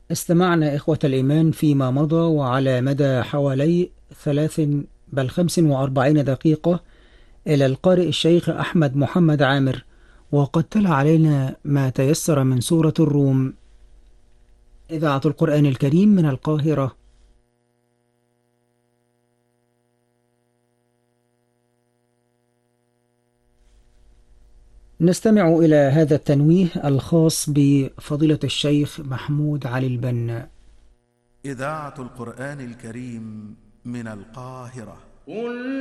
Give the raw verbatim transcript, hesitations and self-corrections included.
استمعنا إخوة الإيمان فيما مضى وعلى مدى حوالي ثلاث بل خمس وأربعين دقيقة إلى القارئ الشيخ أحمد محمد عامر، وقد تلا علينا ما تيسر من سورة الروم. إذاعة القرآن الكريم من القاهرة. نستمع إلى هذا التنويه الخاص بفضيلة الشيخ محمود علي البنا. إذاعة القرآن الكريم من القاهرة. قل